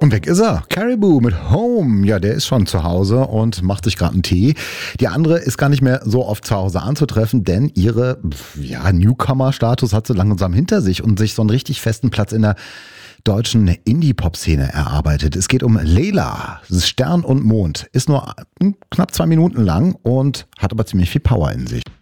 Und weg ist er. Caribou mit Home. Ja, der ist schon zu Hause und macht sich gerade einen Tee. Die andere ist gar nicht mehr so oft zu Hause anzutreffen, denn ihre Newcomer-Status hat sie langsam hinter sich und sich so einen richtig festen Platz in der deutschen Indie-Pop-Szene erarbeitet. Es geht um Layla, Stern und Mond. Ist nur knapp 2 Minuten lang und hat aber ziemlich viel Power in sich.